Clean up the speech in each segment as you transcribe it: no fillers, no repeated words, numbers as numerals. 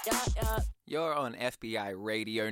You're on FBI Radio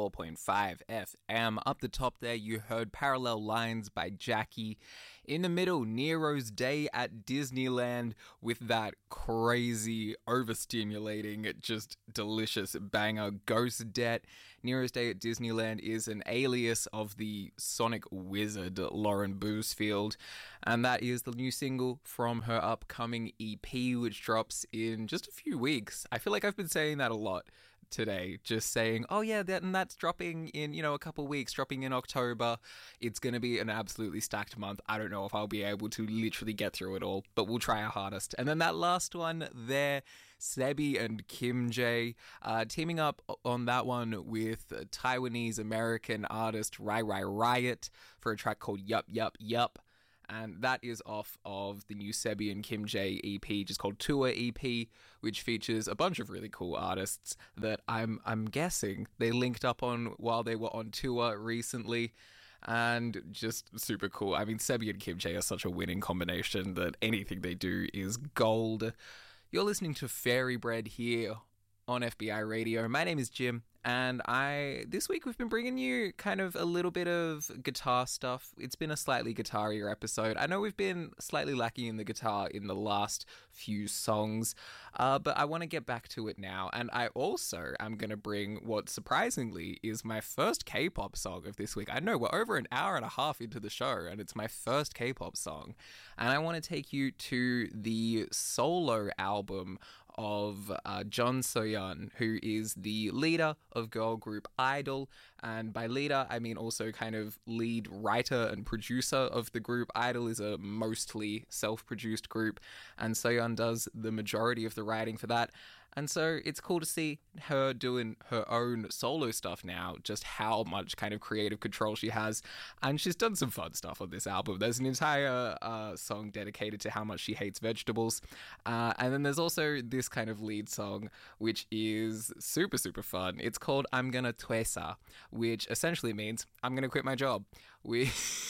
94.5 FM. Up the top there, you heard Parallel Lines by Jackie. In the middle, Nero's Day at Disneyland with that crazy, overstimulating, just delicious banger, Ghost Debt. Nero's Day at Disneyland is an alias of the sonic wizard Lauren Boosfield, and that is the new single from her upcoming EP, which drops in just a few weeks. I feel like I've been saying that a lot today, just saying, oh yeah, that's dropping in, a couple weeks, dropping in October. It's going to be an absolutely stacked month. I don't know if I'll be able to literally get through it all, but we'll try our hardest. And then that last one there, Sebi and Kim J, teaming up on that one with Taiwanese American artist Rai Rai Riot for a track called Yup Yup Yup. And that is off of the new Sebi and Kim J EP, just called Tour EP, which features a bunch of really cool artists that I'm guessing they linked up on while they were on tour recently, and just super cool. I mean, Sebi and Kim J are such a winning combination that anything they do is gold. You're listening to Fairy Bread here on FBI Radio. My name is Jim. And this week we've been bringing you kind of a little bit of guitar stuff. It's been a slightly guitar-ier episode. I know we've been slightly lacking in the guitar in the last few songs, but I want to get back to it now. And I also am going to bring what surprisingly is my first K-pop song of this week. I know we're over an hour and a half into the show, and it's my first K-pop song. And I want to take you to the solo album of Jun Soyeon, who is the leader of girl group Idol, and by leader I mean also kind of lead writer and producer of the group. Idol is a mostly self-produced group, and Soyeon does the majority of the writing for that. And so it's cool to see her doing her own solo stuff now, just how much kind of creative control she has. And she's done some fun stuff on this album. There's an entire song dedicated to how much she hates vegetables. And then there's also this kind of lead song, which is super, super fun. It's called I'm Gonna Twesa, which essentially means I'm gonna quit my job, which,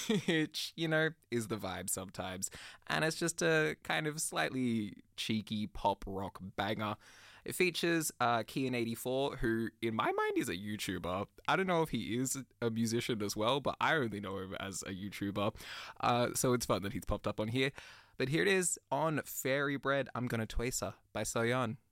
is the vibe sometimes. And it's just a kind of slightly cheeky pop rock banger. It features Kian84, who in my mind is a YouTuber. I don't know if he is a musician as well, but I only know him as a YouTuber. So it's fun that he's popped up on here. But here it is on Fairy Bread, I'm Gonna Twesa by Soyeon.